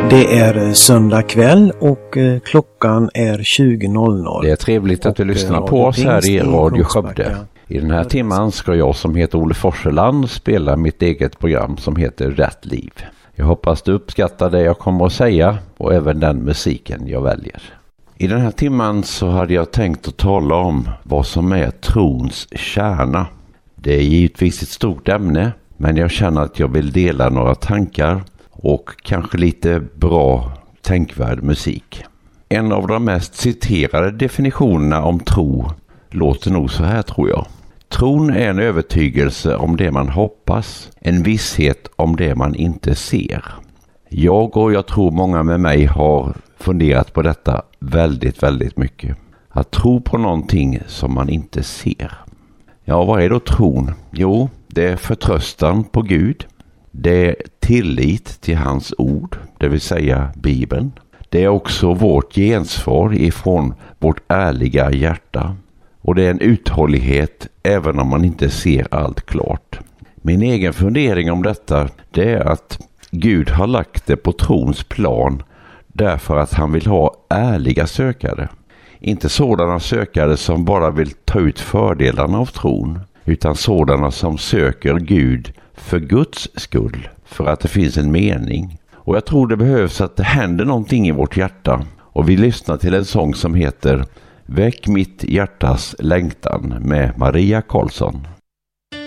Det är söndag kväll och klockan är 20.00. Det är trevligt att du lyssnar på oss här i Radio Skövde. I den här timman ska jag som heter Olle Forseland spela mitt eget program som heter Rätt liv. Jag hoppas du uppskattar det jag kommer att säga och även den musiken jag väljer. I den här timman så hade jag tänkt att tala om vad som är trons kärna. Det är givetvis ett stort ämne, men jag känner att jag vill dela några tankar och kanske lite bra tänkvärd musik. En av de mest citerade definitionerna om tro låter nog så här, tror jag. Tron är en övertygelse om det man hoppas, en visshet om det man inte ser. Jag tror många med mig har funderat på detta väldigt mycket. Att tro på någonting som man inte ser. Ja, vad är då tron? Jo, det är förtröstan på Gud. Det är tillit till hans ord, det vill säga Bibeln. Det är också vårt gensvar ifrån vårt ärliga hjärta. Och det är en uthållighet även om man inte ser allt klart. Min egen fundering om detta, det är att Gud har lagt det på trons plan därför att han vill ha ärliga sökare. Inte sådana sökare som bara vill ta ut fördelarna av tron, utan sådana som söker Gud för Guds skull, för att det finns en mening. Och jag tror det behövs att det händer någonting i vårt hjärta. Och vi lyssnar till en sång som heter Väck mitt hjärtas längtan med Maria Karlsson.